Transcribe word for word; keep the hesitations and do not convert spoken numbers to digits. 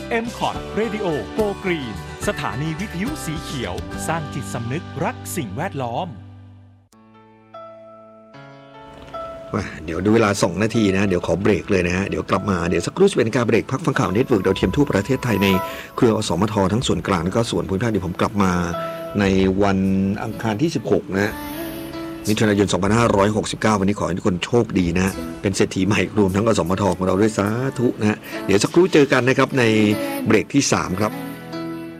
เอ็ม คอท Radio Go Green สถานีวิทยุสีเขียวสร้างจิตสำนึกรักสิ่งแวดล้อมเดี๋ยวดูเวลาสองนาทีนะเดี๋ยวขอเบรกเลยนะฮะเดี๋ยวกลับมาเดี๋ยวสักครู่จะเป็นการเบรกพักฟังข่าวเน็ตเวิร์กดาวเทียมทั่วประเทศไทยในเครืออสมททั้งส่วนกลางและก็ส่วนภูมิภาคเดี๋ยวผมกลับมาในวันอังคารที่สิบหกนะมิถุนายนสองพันห้าร้อยหกสิบเก้าวันนี้ขอให้ทุกคนโชคดีนะเป็นเศรษฐีใหม่รวมทั้งอสมทของเราด้วยสาธุนะเดี๋ยวสักครู่เจอกันนะครับในเบรกที่สามครับ